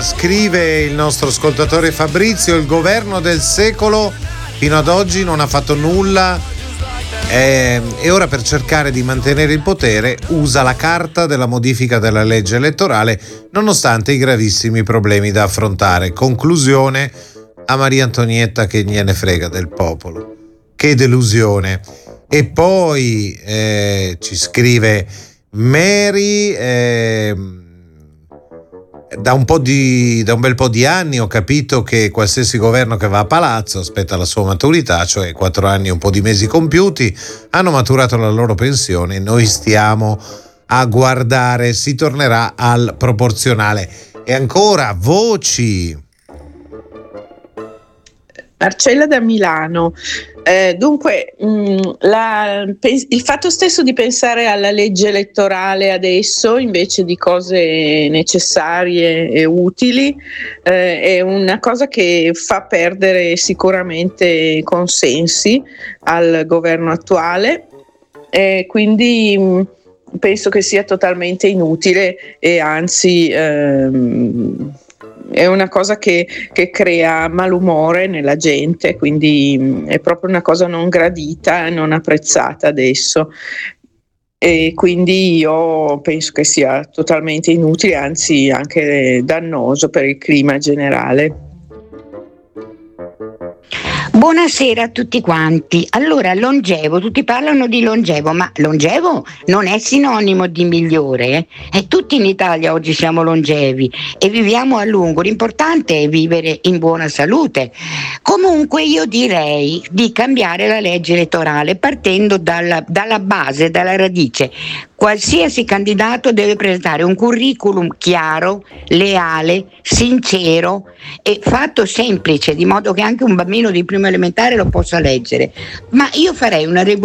scrive il nostro ascoltatore Fabrizio, il governo del secolo fino ad oggi non ha fatto nulla e ora per cercare di mantenere il potere usa la carta della modifica della legge elettorale nonostante i gravissimi problemi da affrontare. Conclusione: a Maria Antonietta che gliene frega del popolo. Che delusione. E poi ci scrive Mary, da un bel po' di anni ho capito che qualsiasi governo che va a palazzo aspetta la sua maturità, cioè 4 anni e un po' di mesi compiuti, hanno maturato la loro pensione, noi stiamo a guardare, si tornerà al proporzionale. E ancora voci. Marcella da Milano. Dunque, il fatto stesso di pensare alla legge elettorale adesso invece di cose necessarie e utili è una cosa che fa perdere sicuramente consensi al governo attuale, quindi penso che sia totalmente inutile e anzi è una cosa che crea malumore nella gente, quindi è proprio una cosa non gradita, non apprezzata adesso, e quindi io penso che sia totalmente inutile, anzi anche dannoso per il clima generale. Buonasera a tutti quanti. Allora, longevo, tutti parlano di longevo, ma longevo non è sinonimo di migliore, E tutti in Italia oggi siamo longevi e viviamo a lungo. L'importante è vivere in buona salute. Comunque io direi di cambiare la legge elettorale partendo dalla base, dalla radice. Qualsiasi candidato deve presentare un curriculum chiaro, leale, sincero e fatto semplice, di modo che anche un bambino di primo elementare lo possa leggere. Ma io farei una